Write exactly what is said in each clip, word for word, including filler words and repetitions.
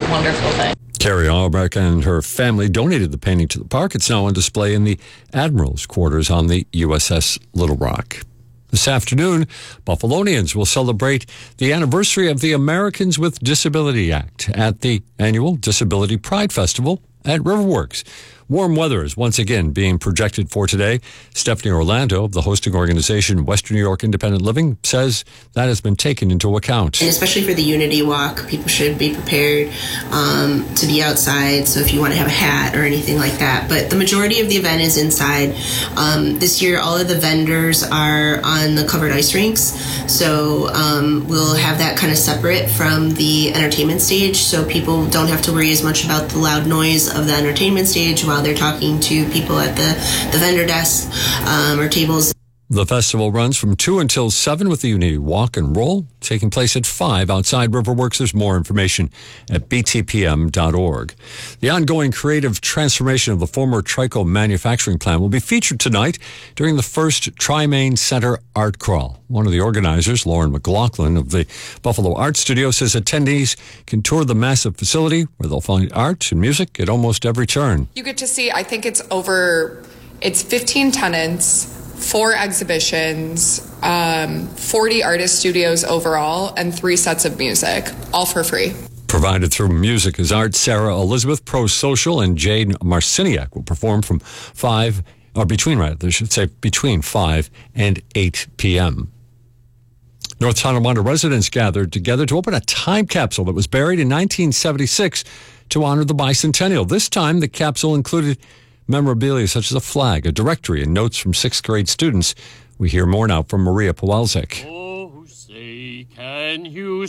wonderful thing. Carrie Auerbach and her family donated the painting to the park. It's now on display in the Admiral's quarters on the U S S Little Rock. This afternoon, Buffalonians will celebrate the anniversary of the Americans with Disability Act at the annual Disability Pride Festival at Riverworks. Warm weather is once again being projected for today. Stephanie Orlando of the hosting organization Western New York Independent Living says that has been taken into account. And especially for the Unity Walk, people should be prepared um, to be outside, so if you want to have a hat or anything like that. But the majority of the event is inside. Um, this year, all of the vendors are on the covered ice rinks, so um, we'll have that kind of separate from the entertainment stage, so people don't have to worry as much about the loud noise of the entertainment stage while they're talking to people at the, the vendor desk um, or tables. The festival runs from two until seven with the Unity Walk and Roll taking place at five outside Riverworks. There's more information at b t p m dot org. The ongoing creative transformation of the former Trico manufacturing plant will be featured tonight during the first Tri-Main Center Art Crawl. One of the organizers, Lauren McLaughlin of the Buffalo Art Studio, says attendees can tour the massive facility where they'll find art and music at almost every turn. You get to see, I think it's over, it's fifteen tenants, four exhibitions, um, forty artist studios overall, and three sets of music, all for free. Provided through Music is Art. Sarah Elizabeth, Pro Social, and Jade Marciniak will perform from five, or between, right, they should say between five and eight p.m. North Tonawanda residents gathered together to open a time capsule that was buried in nineteen seventy-six to honor the bicentennial. This time, the capsule included memorabilia such as a flag, a directory, and notes from sixth grade students. We hear more now from Maria Pawelczyk. Oh, say, can you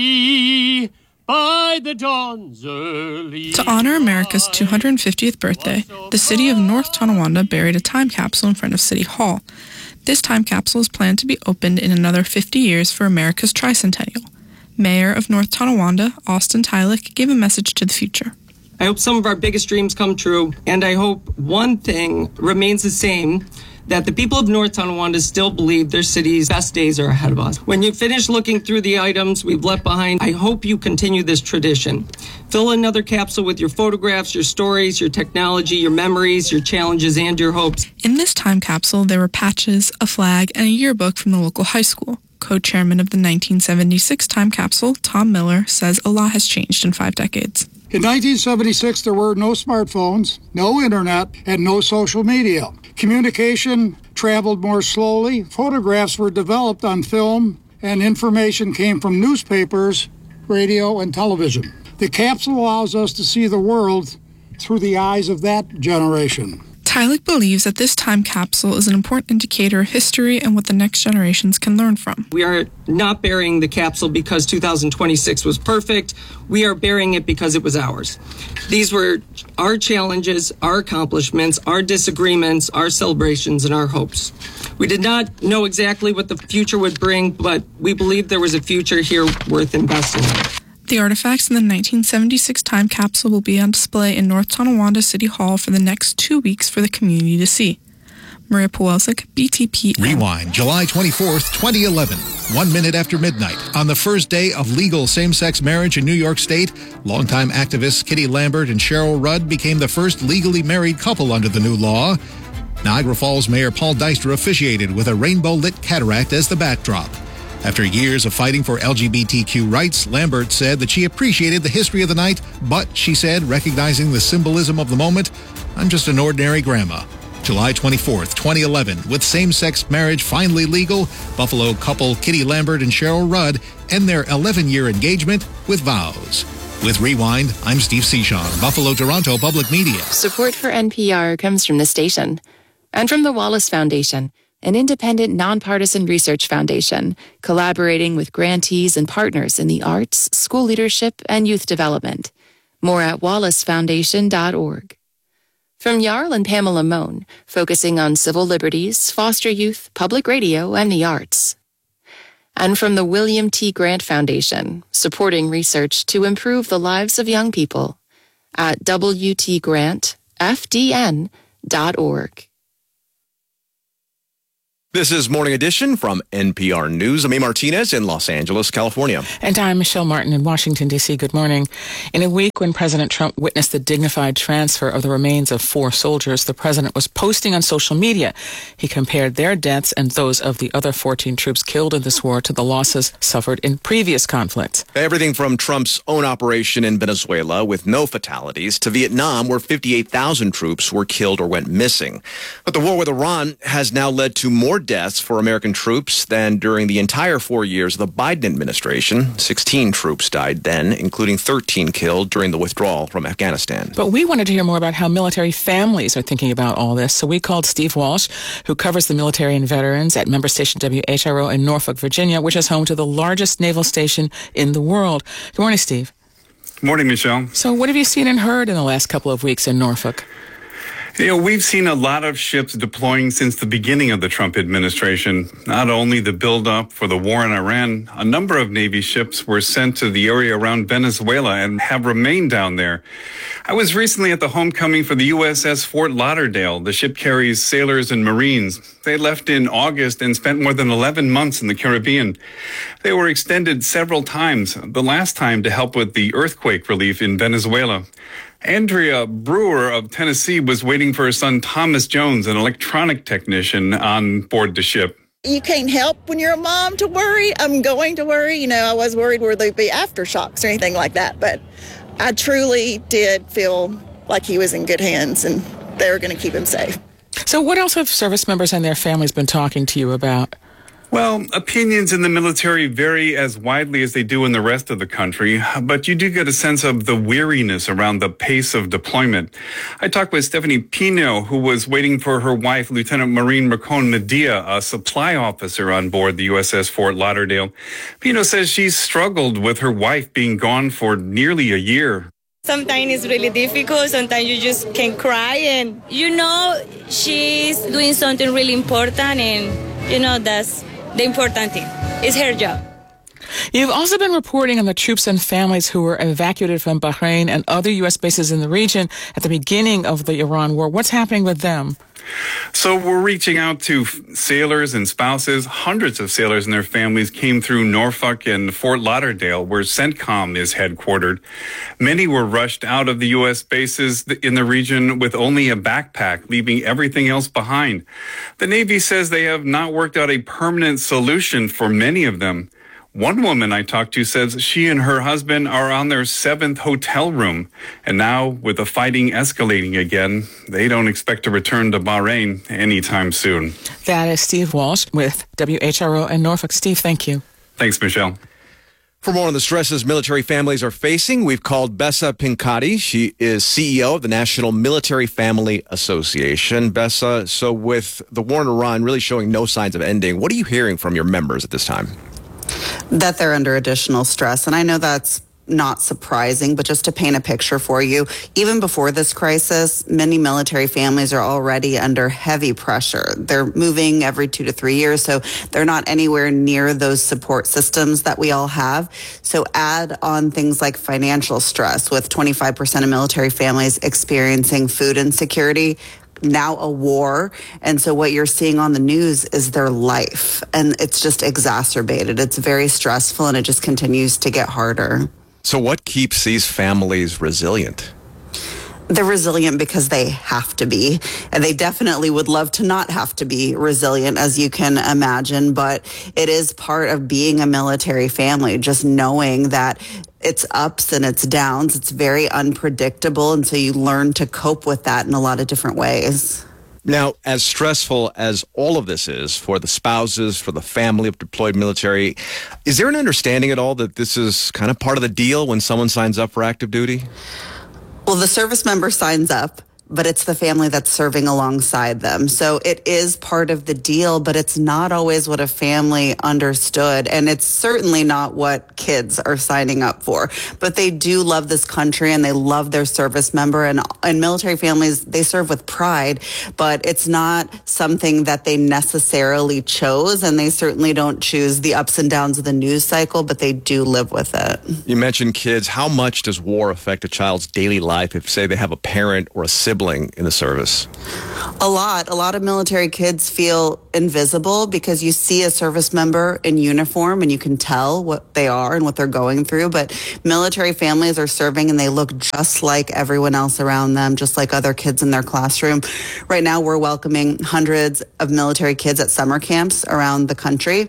see by the dawn's early... To honor America's two hundred fiftieth birthday, the city of North Tonawanda buried a time capsule in front of City Hall. This time capsule is planned to be opened in another fifty years for America's tricentennial. Mayor of North Tonawanda, Austin Tylick, gave a message to the future. I hope some of our biggest dreams come true, and I hope one thing remains the same, that the people of North Tonawanda still believe their city's best days are ahead of us. When you finish looking through the items we've left behind, I hope you continue this tradition. Fill another capsule with your photographs, your stories, your technology, your memories, your challenges, and your hopes. In this time capsule, there were patches, a flag, and a yearbook from the local high school. Co-chairman of the nineteen seventy-six time capsule, Tom Miller, says a lot has changed in five decades. In nineteen seventy-six, there were no smartphones, no internet, and no social media. Communication traveled more slowly, photographs were developed on film, and information came from newspapers, radio, and television. The capsule allows us to see the world through the eyes of that generation. Tylick believes that this time capsule is an important indicator of history and what the next generations can learn from. We are not burying the capsule because two thousand twenty-six was perfect. We are burying it because it was ours. These were our challenges, our accomplishments, our disagreements, our celebrations, and our hopes. We did not know exactly what the future would bring, but we believed there was a future here worth investing in. The artifacts in the nineteen seventy-six time capsule will be on display in North Tonawanda City Hall for the next two weeks for the community to see. Maria Pawelczyk, B T P. Rewind, July twenty-fourth, twenty eleven. One minute after midnight, on the first day of legal same-sex marriage in New York State, longtime activists Kitty Lambert and Cheryl Rudd became the first legally married couple under the new law. Niagara Falls Mayor Paul Dykstra officiated with a rainbow-lit cataract as the backdrop. After years of fighting for L G B T Q rights, Lambert said that she appreciated the history of the night, but, she said, recognizing the symbolism of the moment, I'm just an ordinary grandma. July twenty-fourth, twenty eleven, with same-sex marriage finally legal, Buffalo couple Kitty Lambert and Cheryl Rudd end their eleven-year engagement with vows. With Rewind, I'm Steve Cichon, Buffalo Toronto Public Media. Support for N P R comes from the station and from the Wallace Foundation, an independent, nonpartisan research foundation collaborating with grantees and partners in the arts, school leadership, and youth development. More at wallace foundation dot org. From Jarl and Pamela Mohn, focusing on civil liberties, foster youth, public radio, and the arts. And from the William T. Grant Foundation, supporting research to improve the lives of young people at w t grant f d n dot org. This is Morning Edition from N P R News. I'm A. Martinez in Los Angeles, California. And I'm Michelle Martin in Washington, D C. Good morning. In a week when President Trump witnessed the dignified transfer of the remains of four soldiers, the president was posting on social media. He compared their deaths and those of the other fourteen troops killed in this war to the losses suffered in previous conflicts. Everything from Trump's own operation in Venezuela with no fatalities to Vietnam where fifty-eight thousand troops were killed or went missing. But the war with Iran has now led to more deaths for American troops than during the entire four years of the Biden administration. sixteen troops died then, including thirteen killed during the withdrawal from Afghanistan. But we wanted to hear more about how military families are thinking about all this. So we called Steve Walsh, who covers the military and veterans at member station W H R O in Norfolk, Virginia, which is home to the largest naval station in the world. Good morning, Steve. Good morning, Michelle. So what have you seen and heard in the last couple of weeks in Norfolk? You know, we've seen a lot of ships deploying since the beginning of the Trump administration. Not only the buildup for the war in Iran, a number of Navy ships were sent to the area around Venezuela and have remained down there. I was recently at the homecoming for the U S S Fort Lauderdale. The ship carries sailors and Marines. They left in August and spent more than eleven months in the Caribbean. They were extended several times, the last time to help with the earthquake relief in Venezuela. Andrea Brewer of Tennessee was waiting for her son Thomas Jones, an electronic technician, on board the ship. You can't help when you're a mom to worry. I'm going to worry. You know, I was worried where there'd be aftershocks or anything like that. But I truly did feel like he was in good hands and they were going to keep him safe. So what else have service members and their families been talking to you about? Well, opinions in the military vary as widely as they do in the rest of the country, but you do get a sense of the weariness around the pace of deployment. I talked with Stephanie Pino, who was waiting for her wife, Lieutenant Marine Mercon Medea, a supply officer on board the U S S Fort Lauderdale. Pino says she's struggled with her wife being gone for nearly a year. Sometimes it's really difficult. Sometimes you just can cry and, you know, she's doing something really important and, you know, that's the important thing. It's her job. You've also been reporting on the troops and families who were evacuated from Bahrain and other U S bases in the region at the beginning of the Iran war. What's happening with them? So we're reaching out to sailors and spouses. Hundreds of sailors and their families came through Norfolk and Fort Lauderdale, where CENTCOM is headquartered. Many were rushed out of the U S bases in the region with only a backpack, leaving everything else behind. The Navy says they have not worked out a permanent solution for many of them. One woman I talked to says she and her husband are on their seventh hotel room. And now, with the fighting escalating again, they don't expect to return to Bahrain anytime soon. That is Steve Walsh with W H R O in Norfolk. Steve, thank you. Thanks, Michelle. For more on the stresses military families are facing, we've called Bessa Pincati. She is C E O of the National Military Family Association. Bessa, so with the war in Iran really showing no signs of ending, what are you hearing from your members at this time? That they're under additional stress. And I know that's not surprising, but just to paint a picture for you, even before this crisis, many military families are already under heavy pressure. They're moving every two to three years, so they're not anywhere near those support systems that we all have. So add on things like financial stress, with twenty-five percent of military families experiencing food insecurity, now a war. And so what you're seeing on the news is their life, and it's just exacerbated. It's very stressful, and it just continues to get harder. So what keeps these families resilient? They're resilient because they have to be, and they definitely would love to not have to be resilient, as you can imagine, but it is part of being a military family, just knowing that it's ups and it's downs. It's very unpredictable, and so you learn to cope with that in a lot of different ways. Now, as stressful as all of this is for the spouses, for the family of deployed military, is there an understanding at all that this is kind of part of the deal when someone signs up for active duty? Well, the service member signs up, but it's the family that's serving alongside them. So it is part of the deal, but it's not always what a family understood. And it's certainly not what kids are signing up for. But they do love this country and they love their service member. And, and military families, they serve with pride, but it's not something that they necessarily chose. And they certainly don't choose the ups and downs of the news cycle, but they do live with it. You mentioned kids. How much does war affect a child's daily life if, say, they have a parent or a sibling sibling in the service? A lot. A lot of military kids feel invisible because you see a service member in uniform and you can tell what they are and what they're going through. But military families are serving and they look just like everyone else around them, just like other kids in their classroom. Right now, we're welcoming hundreds of military kids at summer camps around the country.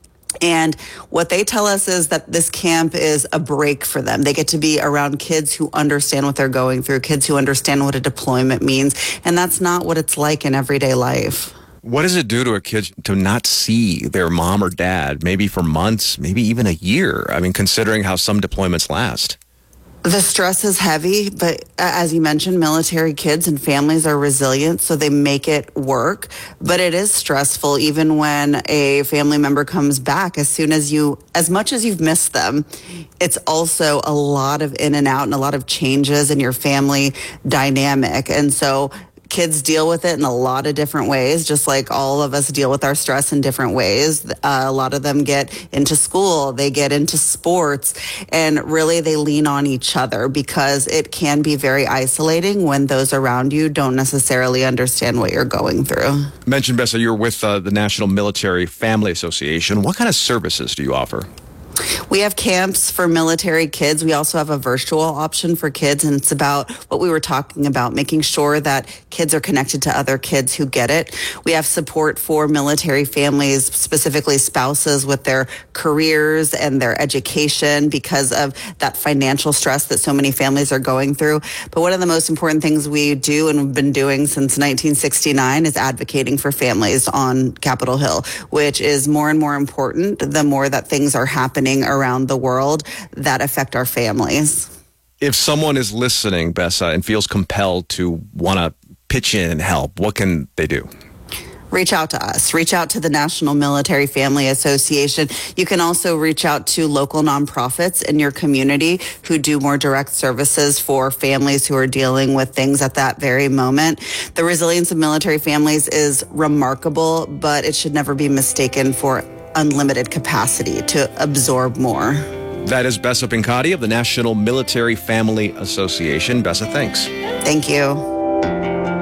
And what they tell us is that this camp is a break for them. They get to be around kids who understand what they're going through, kids who understand what a deployment means. And that's not what it's like in everyday life. What does it do to a kid to not see their mom or dad, maybe for months, maybe even a year? I mean, considering how some deployments last. The stress is heavy, but as you mentioned, military kids and families are resilient, so they make it work. But it is stressful even when a family member comes back. As soon as you, as much as you've missed them, it's also a lot of in and out and a lot of changes in your family dynamic. And so kids deal with it in a lot of different ways, just like all of us deal with our stress in different ways. Uh, a lot of them get into school, they get into sports, and really they lean on each other because it can be very isolating when those around you don't necessarily understand what you're going through. Mentioned, Bessa, you're with uh, the National Military Family Association. What kind of services do you offer? We have camps for military kids. We also have a virtual option for kids, and it's about what we were talking about, making sure that kids are connected to other kids who get it. We have support for military families, specifically spouses with their careers and their education because of that financial stress that so many families are going through. But one of the most important things we do and we've been doing since nineteen sixty-nine is advocating for families on Capitol Hill, which is more and more important the more that things are happening around the world that affect our families. If someone is listening, Bessa, and feels compelled to want to pitch in and help, what can they do? Reach out to us. Reach out to the National Military Family Association. You can also reach out to local nonprofits in your community who do more direct services for families who are dealing with things at that very moment. The resilience of military families is remarkable, but it should never be mistaken for unlimited capacity to absorb more. That is Bessa Pincati of the National Military Family Association. Bessa, thanks. Thank you.